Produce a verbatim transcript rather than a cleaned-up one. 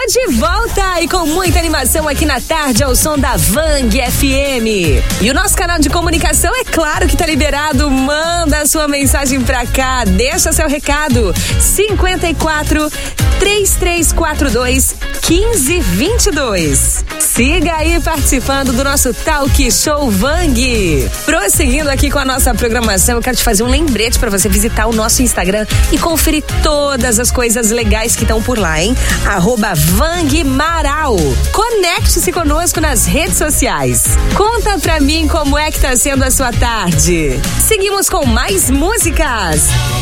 de volta e com muita animação aqui na tarde ao som da Vang F M. E o nosso canal de comunicação é claro que tá liberado. Manda a sua mensagem pra cá, deixa seu recado. cinquenta e quatro, três três quatro dois, quinze vinte e dois. Siga aí participando do nosso Talk Show Vang. Prosseguindo aqui com a nossa programação, eu quero te fazer um lembrete para você visitar o nosso Instagram e conferir todas as coisas legais que estão por lá, hein? Arroba Vang Marau. Conecte-se conosco nas redes sociais. Conta pra mim como é que tá sendo a sua tarde. Seguimos com mais músicas.